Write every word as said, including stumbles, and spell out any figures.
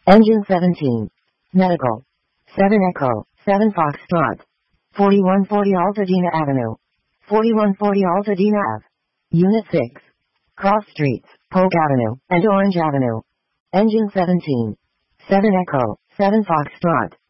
Engine seventeen. Medical. seven Echo, seven Foxtrot. forty-one forty Altadena Avenue. forty-one forty Altadena Ave. Unit six. Cross Streets, Polk Avenue, and Orange Avenue. Engine seventeen. seven Echo, seven Foxtrot.